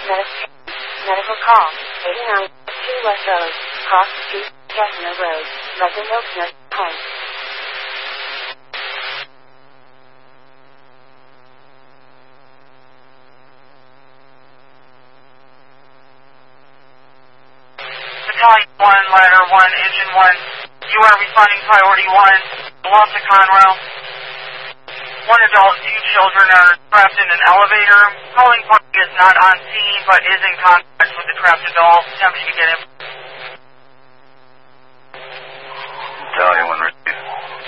Medical call, 89, 2 West Road, Cross Street, Gatineau Road, Resident Oakner, Home. Battalion 1, Ladder 1, Engine 1, you are responding priority 1, loss of Conrail. 1 adult and 2 children are trapped in an elevator. Calling party is not on scene, but is in contact with the trapped adult, attempting to get him